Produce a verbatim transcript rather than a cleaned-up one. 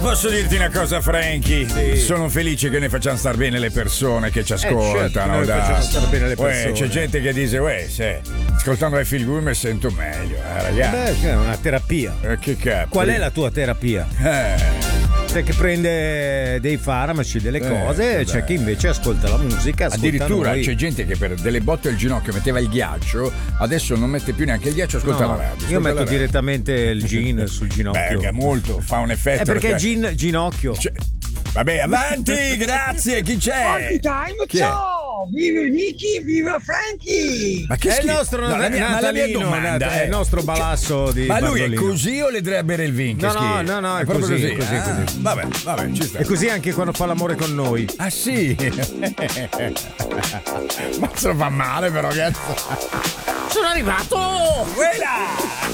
Posso dirti una cosa, Frankie? Sì. Sono felice che ne facciamo star bene le persone che ci ascoltano. Eh, certo, noi da... facciamo star bene le Uè, persone. c'è gente che dice, uè, se ascoltando I Feel Good mi sento meglio, eh, ragazzi. Beh, è una terapia. Eh, che cazzo. Qual è la tua terapia? Eh. C'è che prende dei farmaci, delle Eh, cose, e c'è vabbè. chi invece ascolta la musica. Ascolta Addirittura noi. c'è gente che per delle botte al ginocchio metteva il ghiaccio, adesso non mette più neanche il ghiaccio, ascolta No, la radio. io ascolta metto la radio. direttamente il gin sul ginocchio. Beh, molto, fa un effetto. È perché gin ginocchio. Cioè, vabbè, avanti, grazie, chi c'è? Oggi time, Chi è? ciao! Viva Vicky, viva Frankie! Ma che È il schifo. nostro No, la mia, ma la mia Natalino, domanda è il nostro balasso di Ma lui è Bardolino. così o le deve bere il vin? Che No, no, schifo? no, no, è proprio così, così. così, Ah, così. Vabbè, vabbè, ci sta. E così anche quando fa l'amore con noi. Ah sì? Ma se lo fa male però, cazzo. Sono arrivato! Quella!